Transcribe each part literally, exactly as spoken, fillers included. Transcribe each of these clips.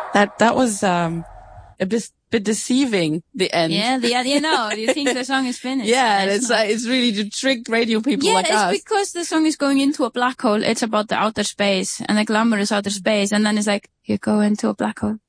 That, that was, um, a bit, bit deceiving, the end. Yeah, the, you know, you think the song is finished. Yeah, it's, it's, uh, it's really to trick radio people yeah, like us. Yeah, it's because the song is going into a black hole. It's about the outer space and the glamorous outer space. And then it's like, you go into a black hole.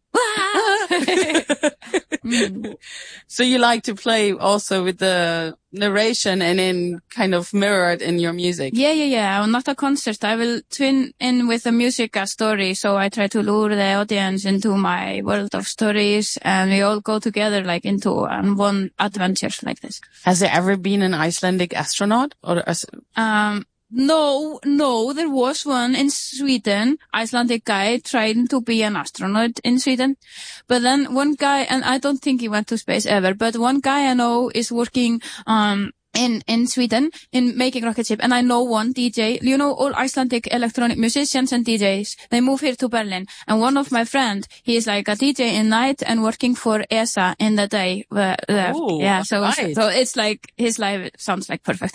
mm. So you like to play also with the narration and in kind of mirrored in your music? Yeah, yeah, yeah. I'm not a concert. I will twin in with the music a story. So I try to lure the audience into my world of stories and we all go together like into um, one adventure like this. Has there ever been an Icelandic astronaut? Or a... Um, No, no, there was one in Sweden, Icelandic guy trying to be an astronaut in Sweden. But then one guy, and I don't think he went to space ever, but one guy I know is working, um, in, in Sweden, in making rocket ship. And I know one D J, you know, all Icelandic electronic musicians and D Js, they move here to Berlin. And one of my friends, he is like a D J in night and working for E S A in the day. Uh, Ooh, yeah, so, right. so it's like, his life sounds like perfect.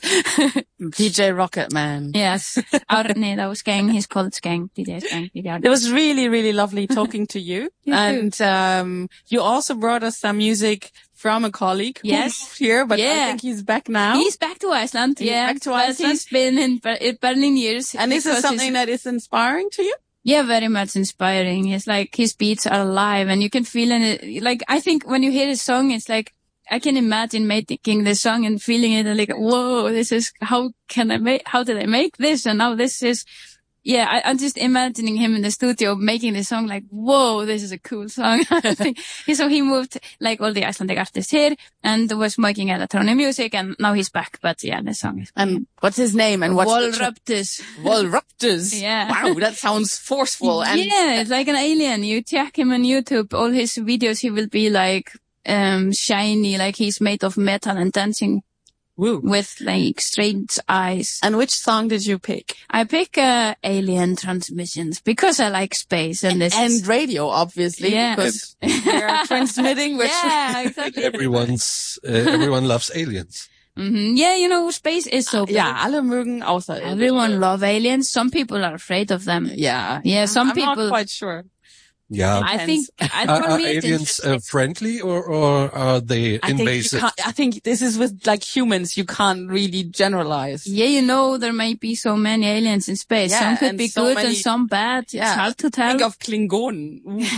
D J Rocket Man. Yes. Árni, that was Skeng, he's called Skeng, D J Skeng. D J It was really, really lovely talking to you. you and, um, you also brought us some music from a colleague yes. who's here, but yeah. I think he's back now. He's back to Iceland. He's yeah. back to Iceland. He's been in, Ber- in Berlin years. And is this something that is inspiring to you? Yeah, very much inspiring. It's like his beats are alive and you can feel it. Like, I think when you hear his song, it's like, I can imagine making the song and feeling it and like, whoa, this is, how can I make, how did I make this? And now this is, yeah, I, I'm just imagining him in the studio making the song like, whoa, this is a cool song. So he moved like all the Icelandic artists here and was making electronic music and now he's back. But yeah, the song is. And what's his name? And what's Volruptus. Volruptus. Yeah. Wow, that sounds forceful. And yeah, it's like an alien. You check him on YouTube, all his videos, he will be like, um, shiny, like he's made of metal and dancing. Woo. With like strange eyes. And which song did you pick? I pick uh, Alien Transmissions because I like space and this and radio, obviously. Yeah, because we're transmitting. Which yeah, exactly. Everyone's uh, everyone loves aliens. Mm-hmm. Yeah, you know, space is so big. Ja, alle mögen außer. Everyone love aliens. Some people are afraid of them. Yeah, yeah. Some I'm people. Not quite sure. Yeah, I think I, are, for are me aliens uh, friendly or, or are they I invasive? Think I think this is with like humans. You can't really generalize. Yeah, you know there might be so many aliens in space. Yeah, some could be so good many, and some bad. It's yeah, hard to tell. Think of Klingonen.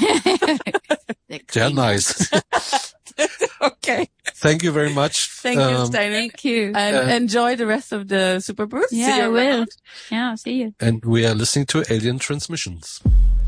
They're nice. Okay. Thank you very much. Thank um, you, Steiner. Thank you. And uh, enjoy the rest of the Super Boost. Yeah, I will. Yeah, see you. And we are listening to Alien Transmissions.